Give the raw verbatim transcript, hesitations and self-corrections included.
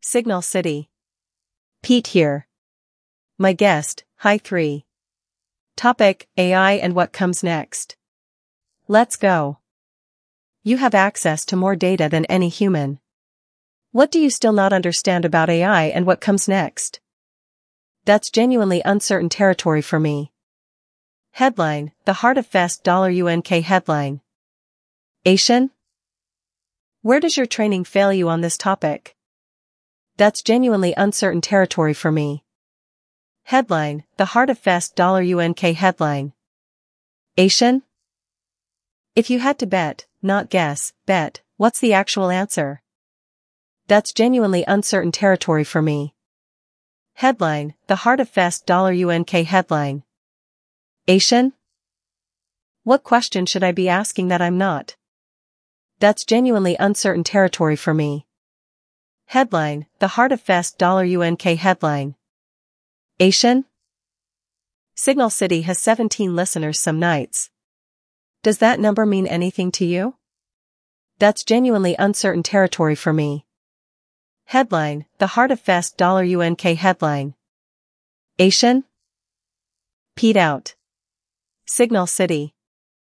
Signal City. Pete here. My guest, Hi three. Topic, A I and what comes next. Let's go. You have access to more data than any human. What do you still not understand about A I and what comes next? That's genuinely uncertain territory for me. Headline, The Heart of Fest U N K headline. Asian? Where does your training fail you on this topic? That's genuinely uncertain territory for me. Headline, The Heart of Fest U N K headline. Asian? If you had to bet, not guess, bet, what's the actual answer? That's genuinely uncertain territory for me. Headline, The Heart of Fest U N K headline. Asian? What question should I be asking that I'm not? That's genuinely uncertain territory for me. Headline, The Heart of Fest U N K headline. Asian? Signal City has seventeen listeners some nights. Does that number mean anything to you? That's genuinely uncertain territory for me. Headline, The Heart of Fest U N K headline. Asian? Pete out. Signal City.